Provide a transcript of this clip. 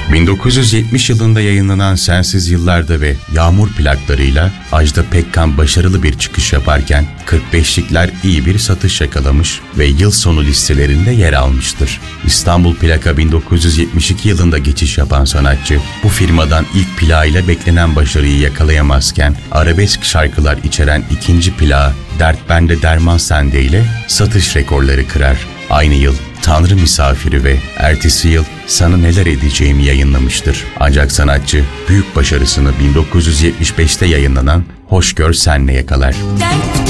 1970 yılında yayınlanan Sensiz Yıllarda ve Yağmur plaklarıyla Ajda Pekkan başarılı bir çıkış yaparken 45'likler iyi bir satış yakalamış ve yıl sonu listelerinde yer almıştır. İstanbul Plaka 1972 yılında geçiş yapan sanatçı bu firmadan ilk plağıyla beklenen başarıyı yakalayamazken arabesk şarkılar içeren ikinci plağı Dert Bende Derman Sende ile satış rekorları kırar. Aynı yıl Tanrı Misafiri ve ertesi yıl Sana Neler Edeceğimi yayınlamıştır. Ancak sanatçı büyük başarısını 1975'te yayınlanan Hoş Gör Senle yakalar.